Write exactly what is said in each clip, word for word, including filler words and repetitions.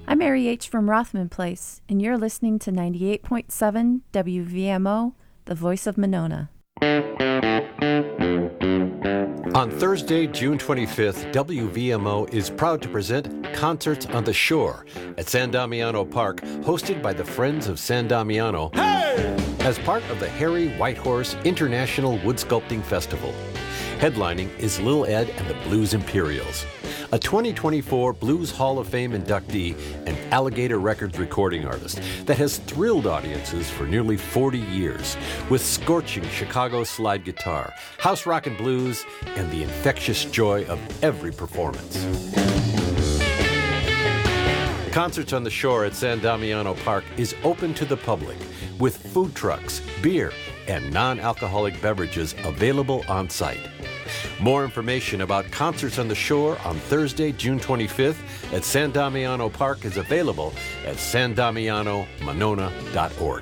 I'm Mary H. from Rothman Place, and you're listening to ninety-eight point seven W V M O, the voice of Monona. On Thursday, June twenty-fifth, W V M O is proud to present Concerts on the Shore at San Damiano Park, hosted by the Friends of San Damiano, hey! as part of the Harry Whitehorse International Wood Sculpting Festival. Headlining is Lil Ed and the Blues Imperials, a twenty twenty-four Blues Hall of Fame inductee and Alligator Records recording artist that has thrilled audiences for nearly forty years with scorching Chicago slide guitar, house rock and blues, and the infectious joy of every performance. Concerts on the Shore at San Damiano Park is open to the public with food trucks, beer, and non-alcoholic beverages available on site. More information about Concerts on the Shore on Thursday, June twenty-fifth at San Damiano Park is available at san damiano monona dot org.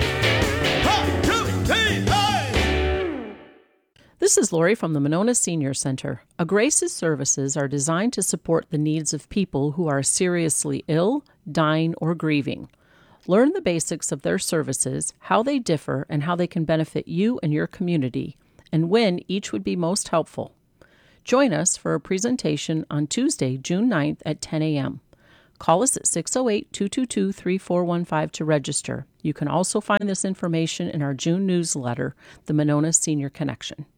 This is Lori from the Monona Senior Center. Agrace's services are designed to support the needs of people who are seriously ill, dying, or grieving. Learn the basics of their services, how they differ, and how they can benefit you and your community, and when each would be most helpful. Join us for a presentation on Tuesday, June ninth at ten a.m. Call us at six oh eight, two two two, three four one five to register. You can also find this information in our June newsletter, the Monona Senior Connection.